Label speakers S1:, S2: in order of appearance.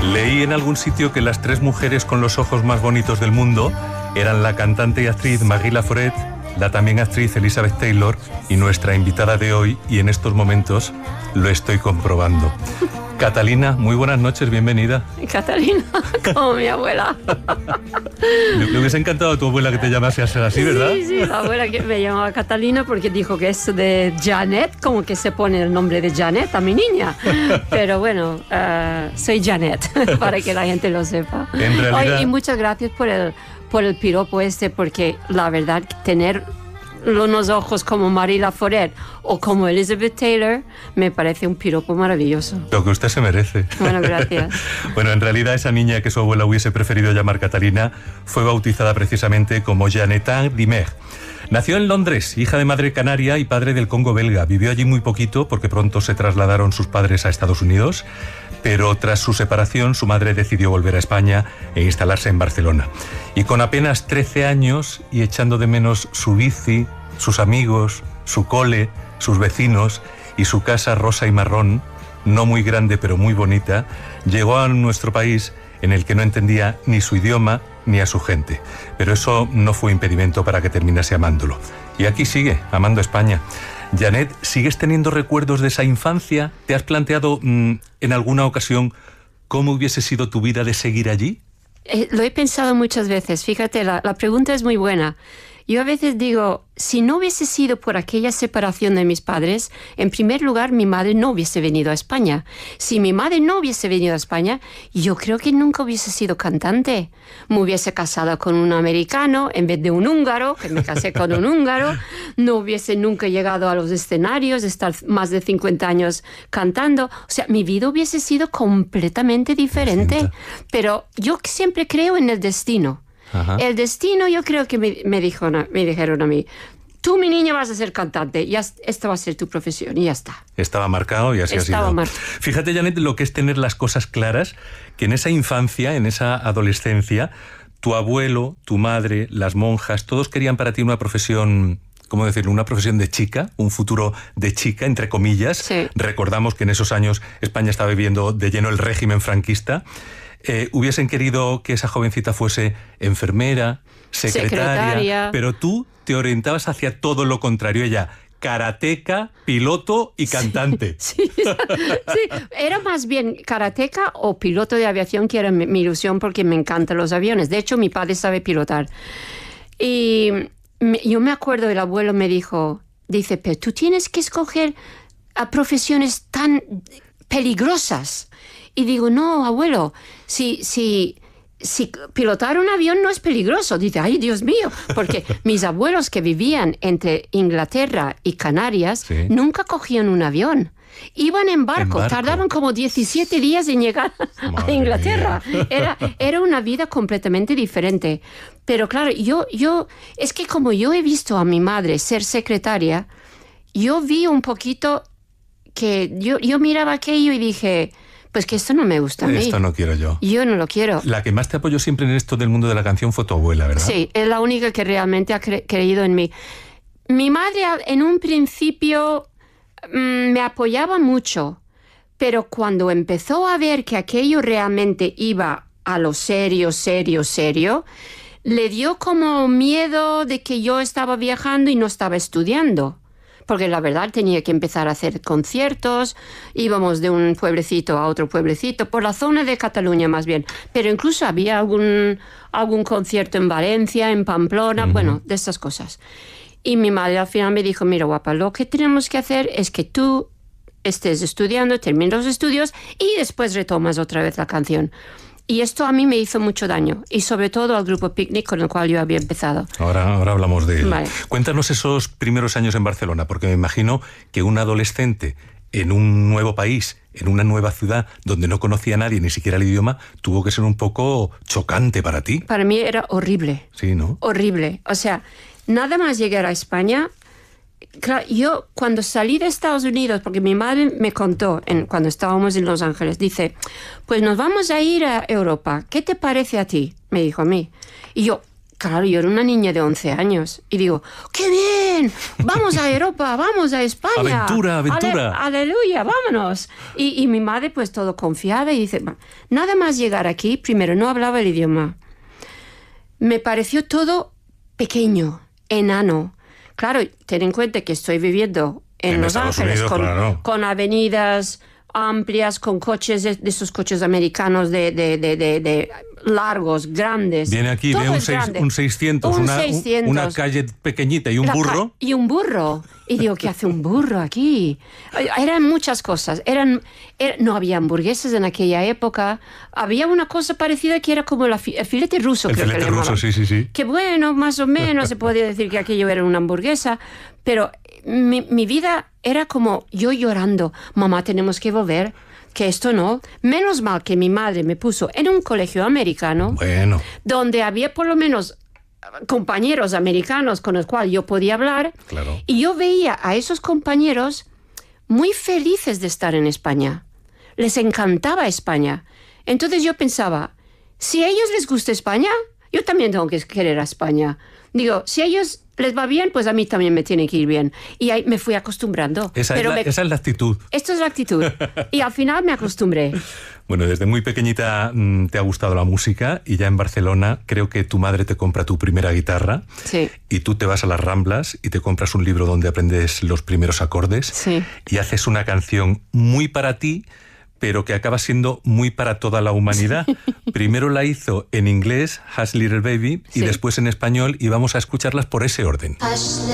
S1: Leí en algún sitio que las 3 mujeres con los ojos más bonitos del mundo eran la cantante y actriz Marie Laforêt, la también actriz Elizabeth Taylor y nuestra invitada de hoy, y en estos momentos lo estoy comprobando. Catalina, muy buenas noches, bienvenida.
S2: Catalina, como mi abuela.
S1: Le hubiese encantado a tu abuela que te llamase así, ¿verdad?
S2: Sí, la abuela que me llamaba Catalina porque dijo que eso de Janet, como que se pone el nombre de Janet a mi niña. Pero bueno, soy Janet, para que la gente lo sepa.
S1: En realidad...
S2: Oye, y muchas gracias por el piropo porque la verdad, tener unos ojos como Marie Laforêt o como Elizabeth Taylor me parece un piropo maravilloso.
S1: Lo que usted se merece.
S2: Bueno, gracias.
S1: Bueno, en realidad esa niña que su abuela hubiese preferido llamar Catalina fue bautizada precisamente como Janetin Dimer. Nació en Londres, hija de madre canaria y padre del Congo belga. Vivió allí muy poquito porque pronto se trasladaron sus padres a Estados Unidos, pero tras su separación su madre decidió volver a España e instalarse en Barcelona. Y con apenas 13 años y echando de menos su bici, sus amigos, su cole, sus vecinos y su casa rosa y marrón, no muy grande pero muy bonita, llegó a nuestro país en el que no entendía ni su idioma ni a su gente. Pero eso no fue impedimento para que terminase amándolo. Y aquí sigue, amando España. Janet, ¿sigues teniendo recuerdos de esa infancia? ¿Te has planteado en alguna ocasión cómo hubiese sido tu vida de seguir allí?
S2: Lo he pensado muchas veces. Fíjate, la pregunta es muy buena. Yo a veces digo, si no hubiese sido por aquella separación de mis padres, en primer lugar, mi madre no hubiese venido a España. Si mi madre no hubiese venido a España, yo creo que nunca hubiese sido cantante. Me hubiese casado con un americano en vez de un húngaro, que me casé con un húngaro. No hubiese nunca llegado a los escenarios, estar más de 50 años cantando. O sea, mi vida hubiese sido completamente diferente. Pero yo siempre creo en el destino. Ajá. El destino, yo creo que me dijeron a mí, tú, mi niña, vas a ser cantante, esta va a ser tu profesión, y ya está.
S1: Estaba marcado y así ha sido. Fíjate, Janet, lo que es tener las cosas claras, que en esa infancia, en esa adolescencia, tu abuelo, tu madre, las monjas, todos querían para ti una profesión... ¿Cómo decirlo? Una profesión de chica, un futuro de chica, entre comillas. Sí. Recordamos que en esos años España estaba viviendo de lleno el régimen franquista. Hubiesen querido que esa jovencita fuese enfermera, secretaria, pero tú te orientabas hacia todo lo contrario. Ella, karateca, piloto y cantante.
S2: Sí, era más bien karateca o piloto de aviación, que era mi ilusión porque me encantan los aviones. De hecho, mi padre sabe pilotar. Y yo me acuerdo, el abuelo me dice, pero tú tienes que escoger a profesiones tan peligrosas. Y digo, no, abuelo, si pilotar un avión no es peligroso. Dice, ay, Dios mío, porque mis abuelos que vivían entre Inglaterra y Canarias nunca cogían un avión. Iban en barco, tardaban como 17 días en llegar a Inglaterra. Era una vida completamente diferente. Pero claro, es que como yo he visto a mi madre ser secretaria, yo vi un poquito que yo miraba aquello y dije... Pues que esto no me gusta a mí.
S1: Esto no quiero yo.
S2: Yo no lo quiero.
S1: La que más te apoyó siempre en esto del mundo de la canción fue tu abuela, ¿verdad?
S2: Sí, es la única que realmente ha creído en mí. Mi madre en un principio me apoyaba mucho, pero cuando empezó a ver que aquello realmente iba a lo serio, le dio como miedo de que yo estaba viajando y no estaba estudiando. Porque la verdad tenía que empezar a hacer conciertos, íbamos de un pueblecito a otro pueblecito, por la zona de Cataluña más bien, pero incluso había algún concierto en Valencia, en Pamplona, bueno, de estas cosas. Y mi madre al final me dijo, mira, guapa, lo que tenemos que hacer es que tú estés estudiando, termines los estudios y después retomas otra vez la canción. Y esto a mí me hizo mucho daño, y sobre todo al grupo Picnic con el cual yo había empezado.
S1: Ahora hablamos de él.
S2: Vale.
S1: Cuéntanos esos primeros años en Barcelona, porque me imagino que un adolescente en un nuevo país, en una nueva ciudad, donde no conocía a nadie, ni siquiera el idioma, tuvo que ser un poco chocante para ti.
S2: Para mí era horrible.
S1: Sí, ¿no?
S2: Horrible. O sea, nada más llegar a España... Claro, yo cuando salí de Estados Unidos, porque mi madre me contó cuando estábamos en Los Ángeles, dice, pues nos vamos a ir a Europa, ¿qué te parece a ti? Me dijo a mí. Y yo, claro, yo era una niña de 11 años y digo, ¡qué bien! ¡Vamos a Europa! ¡Vamos a España!
S1: ¡Aventura, aventura!
S2: ¡Aleluya! ¡Vámonos! Y mi madre pues todo confiada y dice, nada más llegar aquí, primero no hablaba el idioma. Me pareció todo pequeño, enano. Claro, ten en cuenta que estoy viviendo en Los Ángeles
S1: Unidos,
S2: con avenidas amplias, con coches de esos coches americanos de largos, grandes.
S1: Viene aquí, ve un 600, una calle pequeñita y un burro.
S2: Y un burro. Y digo, ¿qué hace un burro aquí? Eran muchas cosas. No había hamburguesas en aquella época. Había una cosa parecida que era como el filete ruso, creo que le llamaban.
S1: El filete ruso, sí.
S2: Que bueno, más o menos se podía decir que aquello era una hamburguesa. Pero mi vida era como yo llorando. Mamá, tenemos que volver. Que esto no. Menos mal que mi madre me puso en un colegio americano.
S1: Bueno.
S2: Donde había por lo menos compañeros americanos con los cuales yo podía hablar.
S1: Claro.
S2: Y yo veía a esos compañeros muy felices de estar en España. Les encantaba España. Entonces yo pensaba, si a ellos les gusta España, yo también tengo que querer a España. Digo, si a ellos les va bien, pues a mí también me tiene que ir bien. Y ahí me fui acostumbrando.
S1: Esa es la actitud.
S2: Esto es la actitud. Y al final me acostumbré.
S1: Bueno, desde muy pequeñita te ha gustado la música y ya en Barcelona creo que tu madre te compra tu primera guitarra.
S2: Sí.
S1: Y tú te vas a las Ramblas y te compras un libro donde aprendes los primeros acordes.
S2: Sí.
S1: Y haces una canción muy para ti, pero que acaba siendo muy para toda la humanidad. Primero la hizo en inglés, Hush Little Baby, y después en español, y vamos a escucharlas por ese orden.